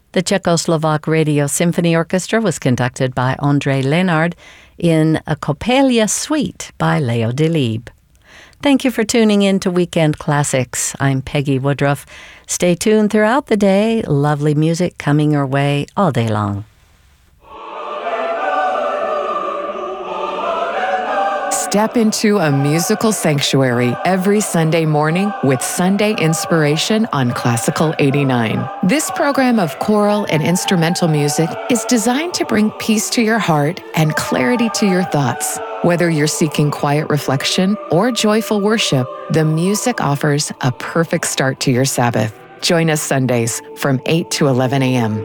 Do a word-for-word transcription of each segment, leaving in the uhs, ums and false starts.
The Czechoslovak Radio Symphony Orchestra was conducted by André Lénard in a Coppelia Suite by Leo Delibes. Thank you for tuning in to Weekend Classics. I'm Peggy Woodruff. Stay tuned throughout the day. Lovely music coming your way all day long. Step into a musical sanctuary every Sunday morning with Sunday Inspiration on Classical eighty-nine. This program of choral and instrumental music is designed to bring peace to your heart and clarity to your thoughts. Whether you're seeking quiet reflection or joyful worship, the music offers a perfect start to your Sabbath. Join us Sundays from eight to eleven a.m.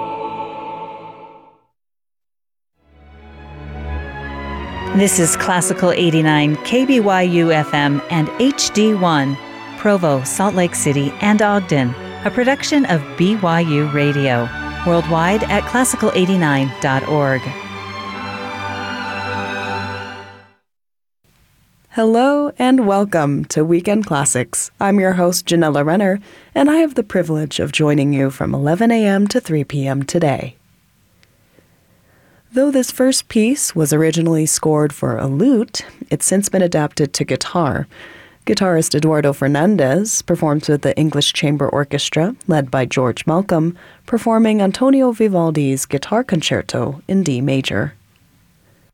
This is Classical eighty-nine, K B Y U F M and H D one, Provo, Salt Lake City, and Ogden, a production of B Y U Radio, worldwide at classical eighty-nine dot org. Hello and welcome to Weekend Classics. I'm your host, Janella Renner, and I have the privilege of joining you from eleven a.m. to three p.m. today. Though this first piece was originally scored for a lute, it's since been adapted to guitar. Guitarist Eduardo Fernandez performs with the English Chamber Orchestra, led by George Malcolm, performing Antonio Vivaldi's Guitar Concerto in D major.